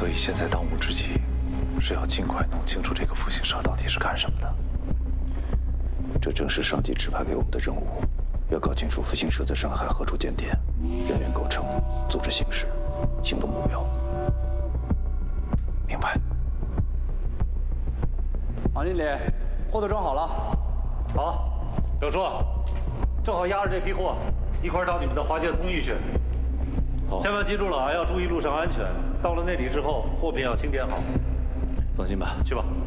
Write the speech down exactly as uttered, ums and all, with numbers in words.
所以现在当务之急是要尽快弄清楚这个复兴社到底是干什么的。 这正是上级指派给我们的任务，要搞清楚复兴社在上海何处建店、人员构成、组织形式、行动目标。 明白。 王经理，货都装好了。 好，柳叔，正好押着这批货，一块儿到你们的华建公寓去。千万记住了啊，要注意路上安全。到了那里之后，货品要清点好。 放心吧， 去吧。